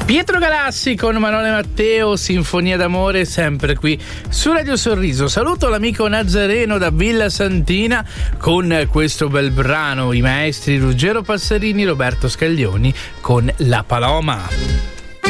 Pietro Galassi con Manone Matteo, Sinfonia d'amore, sempre qui su Radio Sorriso. Saluto l'amico Nazareno da Villa Santina con questo bel brano, i maestri Ruggero Passerini, Roberto Scaglioni con La Paloma.